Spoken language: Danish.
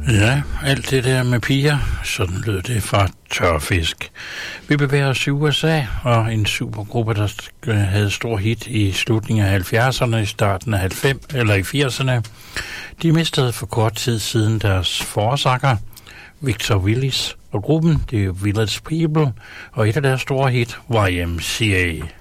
Ja, alt det der med piger, sådan lød det fra Tørfisk. Vi bevæger os i USA, og en supergruppe, der havde stor hit i slutningen af 70'erne, i starten af 80'erne. De mistede for kort tid siden deres forsanger, Victor Willis, og gruppen, det er Village People, og et af deres store hit, YMCA.